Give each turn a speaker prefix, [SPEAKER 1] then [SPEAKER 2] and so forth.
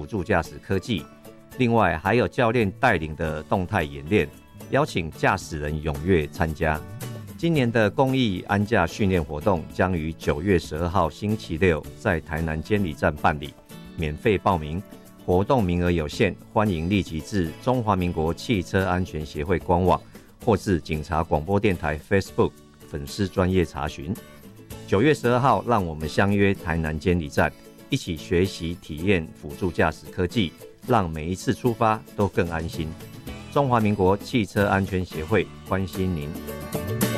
[SPEAKER 1] 辅助驾驶科技，另外还有教练带领的动态演练，邀请驾驶人踊跃参加。今年的公益安驾训练活动将于9月12号星期六在台南监理站办理，免费报名，活动名额有限，欢迎立即至中华民国汽车安全协会官网或至警察广播电台 Facebook 粉丝专页查询。9月12号，让我们相约台南监理站，一起学习体验辅助驾驶科技，让每一次出发都更安心。中华民国汽车安全协会关心您。